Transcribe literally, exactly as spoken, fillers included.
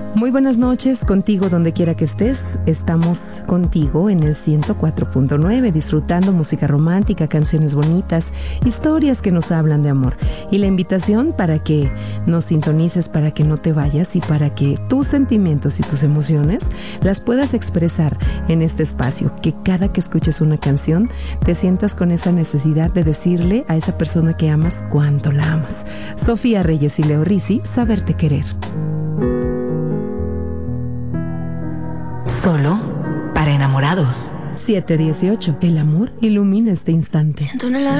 Muy buenas noches, contigo donde quiera que estés. Estamos contigo en el ciento cuatro punto nueve, disfrutando música romántica, canciones bonitas, historias que nos hablan de amor. Y la invitación para que nos sintonices, para que no te vayas y para que tus sentimientos y tus emociones las puedas expresar en este espacio. Que cada que escuches una canción te sientas con esa necesidad de decirle a esa persona que amas cuánto la amas. Sofía Reyes y Leo Risi, Saberte Querer. Solo para enamorados. siete dieciocho. El amor ilumina este instante. Siento en el